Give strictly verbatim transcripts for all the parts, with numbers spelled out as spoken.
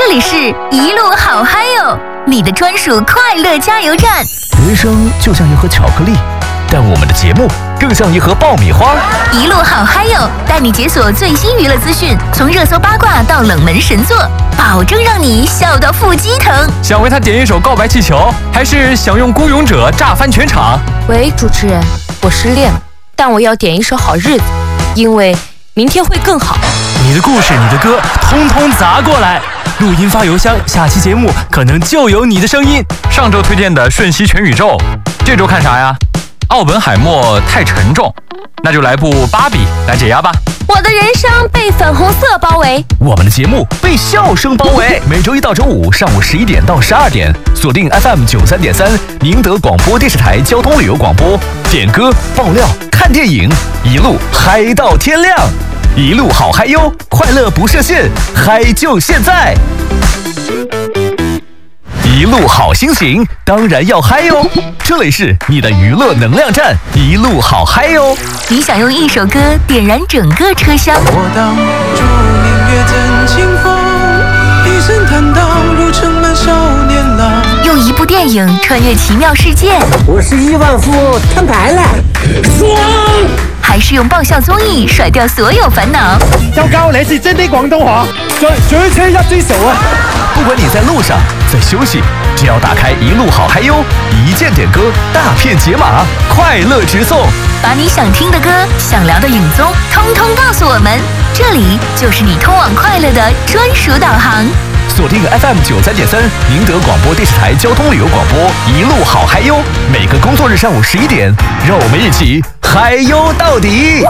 这里是一路好嗨哟，你的专属快乐加油站。 人生就像一盒巧克力，但我们的节目更像一盒爆米花。 一路好嗨哟，带你解锁最新娱乐资讯，从热搜八卦到冷门神作，保证让你笑到腹肌疼。 想为他点一首《告白气球》，还是想用《孤勇者》炸翻全场？ 喂，主持人，我失恋了，但我要点一首《好日子》，因为明天会更好。 你的故事，你的歌，通通砸过来！录音发邮箱，下期节目可能就有你的声音。上周推荐的《瞬息全宇宙》，这周看啥呀？奥本海默太沉重，那就来部《芭比》来解压吧。 我的人生被粉红色包围， 我们的节目被笑声包围。每周一到周五上午十一点到十二点，锁定 F M 九三点三，宁德广播电视台交通旅游广播，点歌、爆料、看电影，一路嗨到天亮。一路好嗨哟，快乐不设限，嗨就现在！一路好心情，当然要嗨哟！这里是你的娱乐能量站，一路好嗨哟！ 你想用一首歌点燃整个车厢？ 我当初明月赠清风，一声叹道入城门少年郎。 用一部电影穿越奇妙世界？ 我是亿万富翁，摊牌了，爽！ 还是用爆笑综艺甩掉所有烦恼？ 周高，你是真的廣東話，最最車一追數啊！ 不管你在路上，在休息，只要打开一路好嗨哟，一键点歌，大片解码，快乐直送， 把你想听的歌、想聊的影踪，通通告诉我们，这里就是你通往快乐的专属导航。 锁定 F M 九三点三，宁德广播电视台交通旅游广播，一路好嗨哟！每个工作日上午十一点，让我们一起嗨哟到底！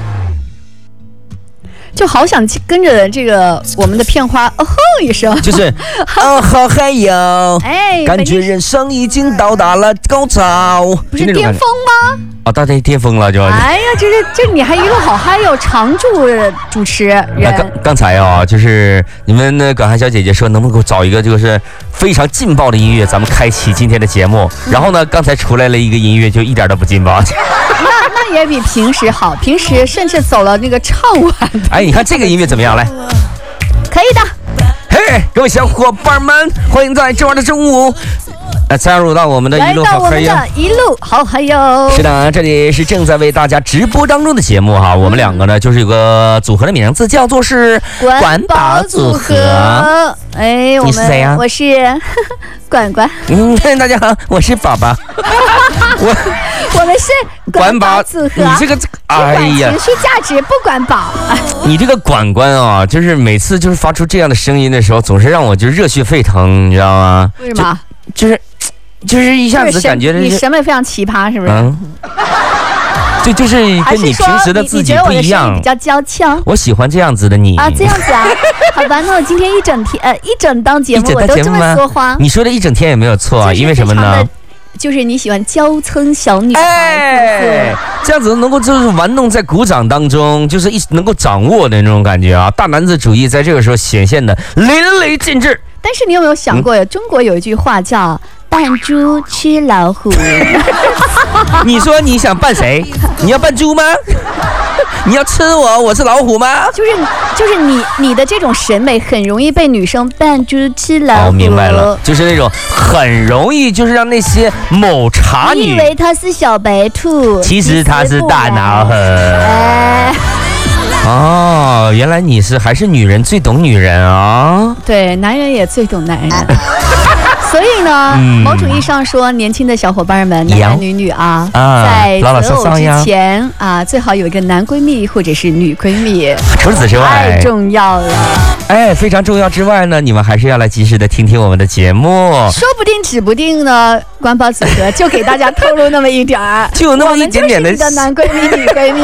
就好想跟着这个我们的片花哦吼一声， 就是哦好嗨哟， 哎， 感觉人生已经到达了高潮， 不是巅峰吗？ 哦，到那巅峰了就。 哎呀，这是这你还一路好嗨哟，常驻主持人。 刚刚才啊，就是你们的管涵小姐姐说，能不能给我找一个就是非常劲爆的音乐，咱们开启今天的节目。嗯、然后呢，刚才出来了一个音乐，就一点都不劲爆。 那那也比平时好，平时甚至走了那个唱完。 哎，你看这个音乐怎么样？来， 可以的。 嘿，各位小伙伴们，欢迎在周二的中午。来加入到我们的一路好嗨哟！ 一路好嗨哟！ 是的，这里是正在为大家直播当中的节目哈。我们两个呢，就是有个组合的名字叫做是管宝组合。 哎， 你是谁呀？ 我是管管。 嗯，大家好，我是宝宝。 我我们是管宝组合。 你这个，哎呀， 情绪价值不管饱。 你这个管管啊，就是每次就是发出这样的声音的时候，总是让我就热血沸腾，你知道吗？ 为什么？ 就是。就是一下子感觉你审美非常奇葩，是不是？嗯， 就就是跟你平时的自己不一样， 比较娇俏。 我喜欢这样子的你啊，这样子啊，好吧，那我今天一整天呃一整档节目我都这么说话， 你说的一整天也没有错啊，因为什么呢？ 就是你喜欢娇嗔小女孩， 哎，这样子能够就是玩弄在鼓掌当中，就是一能够掌握的那种感觉啊，大男子主义在这个时候显现的淋漓尽致。 但是你有没有想过，嗯、中国有一句话叫扮猪吃老虎。 你说你想扮谁？你要扮猪吗？你要吃我？我是老虎吗？ 就是就是你你的这种审美很容易被女生扮猪吃老虎。 哦，明白了，就是那种很容易就是让那些某茶女你以为她是小白兔， 其实她是大脑河。哎。哦，原来你是还是女人最懂女人啊！ 对，男人也最懂男人。所以呢，嗯、某种意义上说，年轻的小伙伴们，男男女女啊，啊在择偶之前啊，最好有一个男闺蜜或者是女闺蜜。 除此之外， 太重要了。 哎，非常重要之外呢，你们还是要来及时的听听我们的节目。 说不定，指不定呢，管宝组合就给大家透露那么一点儿， 就有那么一点点的男闺蜜、女闺蜜。